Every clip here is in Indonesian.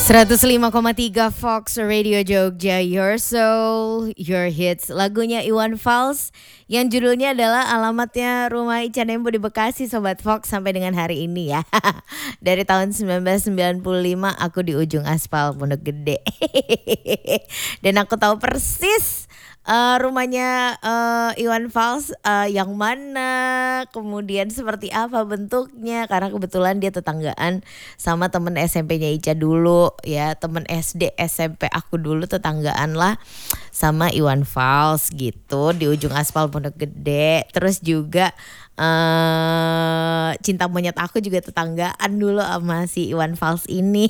105,3 Fox Radio Jogja, Your Soul, Your Hits. Lagunya Iwan Fals yang judulnya adalah Alamatnya Rumah Ica Nembo di Bekasi, Sobat Fox, sampai dengan hari ini ya. Dari tahun 1995 aku di ujung aspal Pondok Gede. Dan aku tahu persis rumahnya Iwan Fals yang mana, kemudian seperti apa bentuknya, karena kebetulan dia tetanggaan sama temen SMP-nya Ica dulu ya, temen SD SMP aku dulu tetanggaan lah sama Iwan Fals gitu di ujung aspal Pondok Gede. Terus juga cinta monyet aku juga tetanggaan dulu sama si Iwan Fals ini.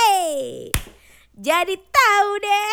Jadi tahu deh.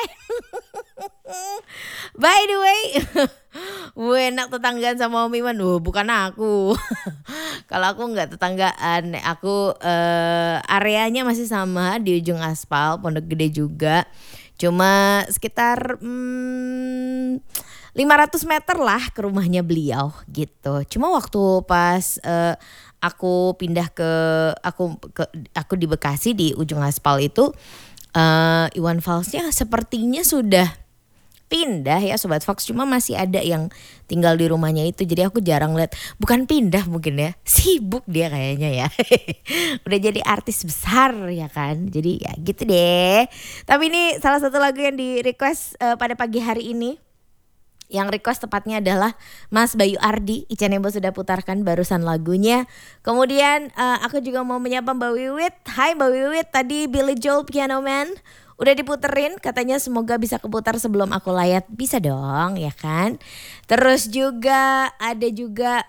By the way, gue enak tetanggaan sama Om Iwan. Bukan aku. Kalau aku nggak tetanggaan, aku areanya masih sama di ujung aspal Pondok Gede juga. Cuma sekitar 500 meter lah ke rumahnya beliau gitu. Cuma waktu pas aku pindah aku di Bekasi di ujung aspal itu, Iwan Falsnya sepertinya sudah pindah ya Sobat Fox, cuma masih ada yang tinggal di rumahnya itu. Jadi aku jarang lihat, bukan pindah mungkin ya, sibuk dia kayaknya ya. Udah jadi artis besar ya kan. Jadi ya gitu deh. Tapi ini salah satu lagu yang di request pada pagi hari ini. Yang request tepatnya adalah Mas Bayu Ardi. Ica Nembo sudah putarkan barusan lagunya. Kemudian aku juga mau menyapa Mbak Wiwit. Hai Mbak Wiwit, tadi Billy Joel Piano Man udah diputerin, katanya semoga bisa keputar sebelum aku layat. Bisa dong ya kan. Terus juga ada juga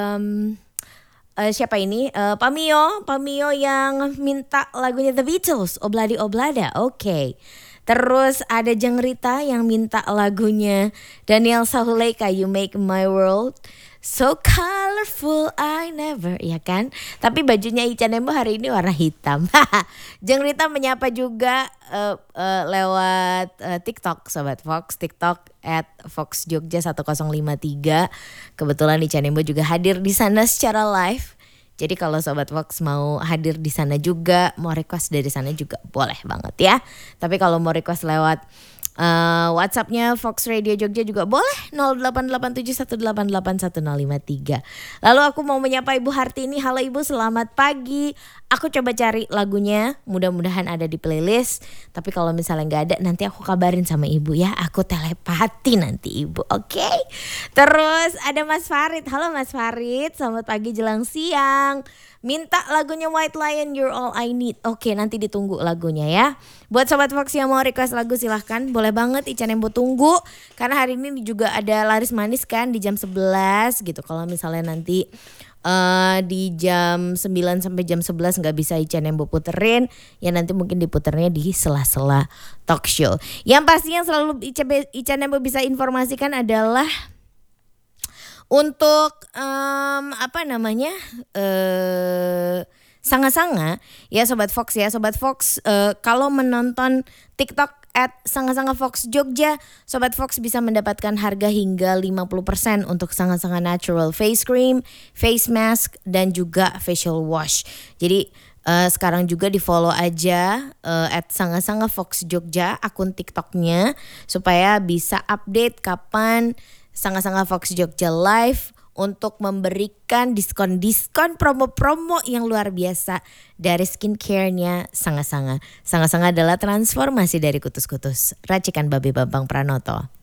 siapa ini? Pamio yang minta lagunya The Beatles, Obladi Oblada. Oke. Terus ada Jeng Rita yang minta lagunya Daniel Sahuleka, You Make My World So Colorful I Never, ya kan? Tapi bajunya Ica Nembo hari ini warna hitam. Jeng Rita menyapa juga lewat TikTok Sobat Fox, TikTok @FoxJogja1053. Kebetulan Ica Nembo juga hadir di sana secara live. Jadi kalau Sobat Fox mau hadir di sana juga, mau request dari sana juga boleh banget ya. Tapi kalau mau request lewat WhatsApp-nya Fox Radio Jogja juga boleh, 0887188153. Lalu aku mau menyapa Ibu Hartini. Halo Ibu, selamat pagi. Aku coba cari lagunya, mudah-mudahan ada di playlist. Tapi kalau misalnya nggak ada, nanti aku kabarin sama Ibu ya. Aku telepati nanti Ibu, oke? Terus ada Mas Farid. Halo Mas Farid, selamat pagi jelang siang. Minta lagunya White Lion, You're All I Need. Oke, nanti ditunggu lagunya ya. Buat Sobat Fox yang mau request lagu silahkan. Boleh banget, Ica Nembo tunggu. Karena hari ini juga ada laris manis kan di jam 11 gitu. Kalau misalnya nanti di jam 9 sampai jam 11 gak bisa Ica Nembo puterin, ya nanti mungkin diputernya di sela-sela talk show. Yang pasti yang selalu Ica Nembo bisa informasikan adalah untuk Sanga-sanga ya Sobat Fox ya. Sobat Fox kalau menonton TikTok @sanga-sanga Fox Jogja, Sobat Fox bisa mendapatkan harga hingga 50% untuk Sanga-sanga Natural Face Cream, Face Mask, dan juga Facial Wash. Jadi sekarang juga di follow aja @sanga-sanga Fox Jogja akun TikToknya, supaya bisa update kapan Sanga-sanga Fox Jogja live untuk memberikan diskon-diskon promo-promo yang luar biasa dari skincare-nya Sanga-sanga. Sanga-sanga adalah transformasi dari kutus-kutus racikan Babe Bambang Pranoto.